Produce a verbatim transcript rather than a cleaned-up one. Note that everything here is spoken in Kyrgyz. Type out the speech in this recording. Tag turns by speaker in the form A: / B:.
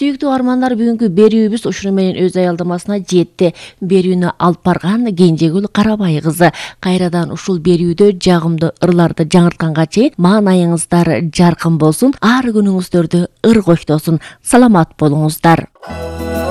A: Сүйүктүү армандар, бүгүнкү берүүбүз ушуну менен өз аялдамасына жетти. Берүүнү алып барган Кенжегүл Карабай кызы. Кайрадан ушул берүүдө жагымдуу ырларды жаңыртканга чейин маанайыңыздар жаркын болсун, ар күнүңүздөрдү ыр коштосун. Саламат болуңуздар.